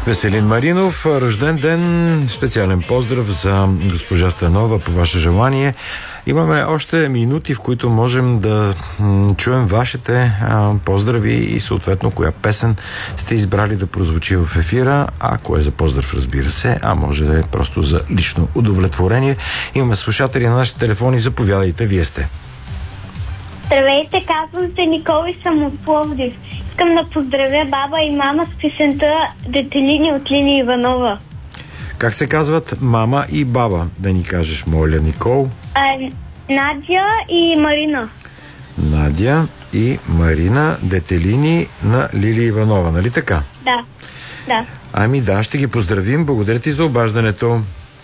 Веселин Маринов, рожден ден, специален поздрав за госпожа Станова по ваше желание. Имаме още минути, в които можем да чуем вашите поздрави и съответно коя песен сте избрали да прозвучи в ефира. Ако е за поздрав, разбира се, а може да е просто за лично удовлетворение. Имаме слушатели на нашите телефони. Заповядайте, вие сте. Здравейте, казвам се Никола и съм от Пловдив. Искам да поздравя баба и мама с песента "Детелини" от Лили Иванова. Как се казват мама и баба? Да ни кажеш, моля, Никол. Надя и Марина. Надя и Марина, Детелини на Лили Иванова, нали така? Да. Ами да, ще ги поздравим. Благодаря ти за обаждането.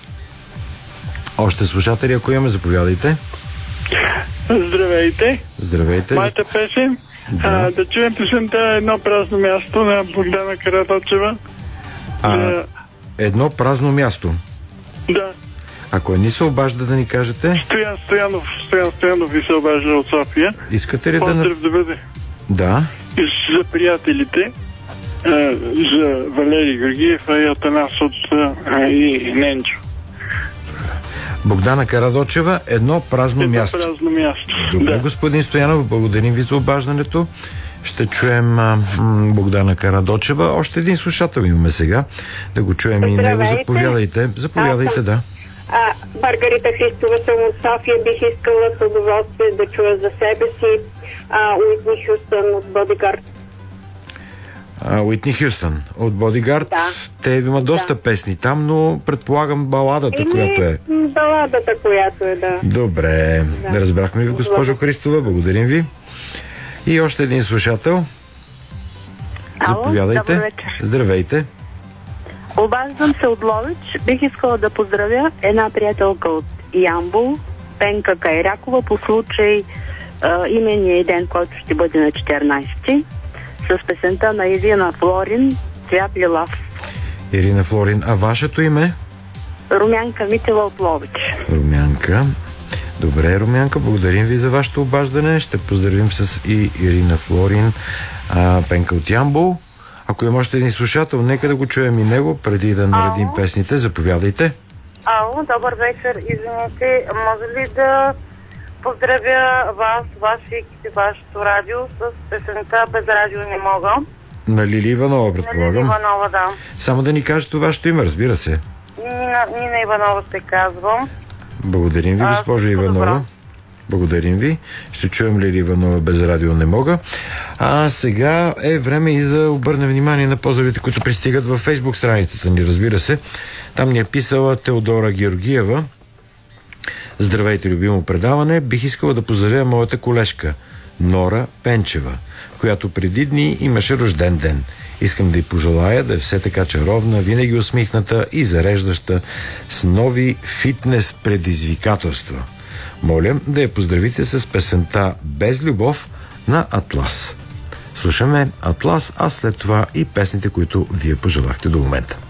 Още слушатели, ако имаме, заповядайте. Здравейте. Моята песен? Да чуем песента "Едно празно място" на Богдана Карадочева. Едно празно място? Да. Ако ни се обажда, да ни кажете? Стоян Стоянов ви се обажда от София. Искате ли поздрав да бъде? Да. И за приятелите, за Валерий Георгиев и Атанас и Ненчо. Богдана Карадочева, "Едно празно място". Добре, господин Стоянов, благодарим ви за обаждането. Ще чуем Богдана Карадочева. Още един слушател имаме сега. Да го чуем и него. Заповядайте, да. Маргарита Христова съм от София. Бих искала с удоволствие да чуя за себе си Уитни Хюстън от Бодигард. Уитни Хюстън от Бодигард. Да. Те имат доста песни там, но предполагам баладата, която е. Баладата, която е, да. Добре. Да. Разбрахме ви, госпожо Христова. Благодарим ви. И още един слушател. Заповядайте. Здравейте. Обаждам се от Ловеч. Бих искала да поздравя една приятелка от Ямбол, Пенка Кайракова, по случай имения ден, който ще бъде на 14-ти, с песента на Ирина Флорин "Цвят лилав". Ирина Флорин. А вашето име? Румянка Митева от Ловеч. Румянка. Добре, Румянка, благодарим ви за вашето обаждане. Ще поздравим с и Ирина Флорин, Пенка от Ямбол. Ако има още един слушател, нека да го чуем и него, преди да наредим песните. Заповядайте. Ало, добър вечер. Извинете, може ли да поздравя вас, ваши екипи, вашето радио с песента "Без радио не мога"? На Лили Иванова, предполагам. На Лили Иванова, да. Само да ни кажете вашето име, разбира се. Нина Иванова се казвам. Благодарим ви, госпожо Иванова. Добро. Благодарим ви. Ще чуем Лили Иванова "Без радио не мога". А сега е време и да обърнем внимание на поздравите, които пристигат във Фейсбук страницата ни, разбира се. Там ни е писала Теодора Георгиева. "Здравейте, любимо предаване. Бих искала да поздравя моята колежка Нора Пенчева, която преди дни имаше рожден ден. Искам да й пожелая да е все така чаровна, винаги усмихната и зареждаща с нови фитнес предизвикателства. Моля да я поздравите с песента "Без любов" на Атлас". Слушаме Атлас, а след това и песните, които вие пожелахте до момента.